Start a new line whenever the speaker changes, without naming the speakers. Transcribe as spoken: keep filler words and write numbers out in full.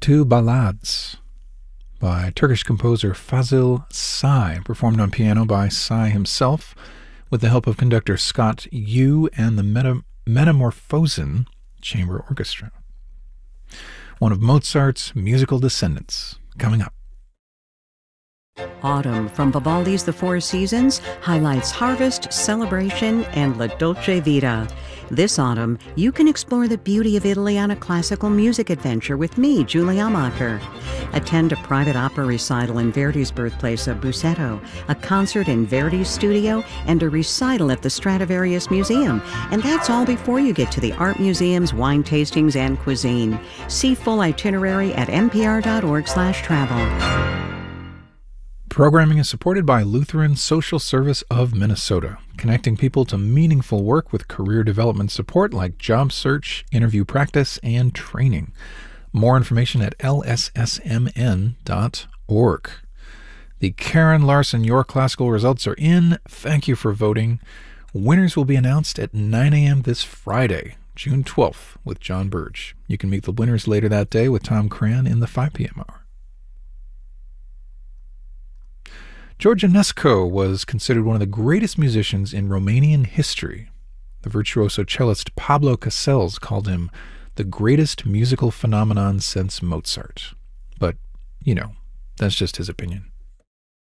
Two Ballades by Turkish composer Fazil Say, performed on piano by Say himself with the help of conductor Scott Yu and the Meta- Metamorphosen Chamber Orchestra. One of Mozart's musical descendants, coming up.
Autumn from Vivaldi's The Four Seasons highlights harvest, celebration, and La Dolce Vita. This autumn, you can explore the beauty of Italy on a classical music adventure with me, Julie Amacher. Attend a private opera recital in Verdi's birthplace of Busseto, a concert in Verdi's studio, and a recital at the Stradivarius Museum. And that's all before you get to the art museums, wine tastings, and cuisine. See full itinerary at npr.org slash travel.
Programming is supported by Lutheran Social Service of Minnesota, connecting people to meaningful work with career development support like job search, interview practice, and training. More information at l s s m n dot org. The Karen Larson Your Classical results are in. Thank you for voting. Winners will be announced at nine a.m. this Friday, June twelfth, with John Burge. You can meet the winners later that day with Tom Cran in the five p.m. hour. George Enescu was considered one of the greatest musicians in Romanian history. The virtuoso cellist Pablo Casals called him the greatest musical phenomenon since Mozart. But, you know, that's just his opinion.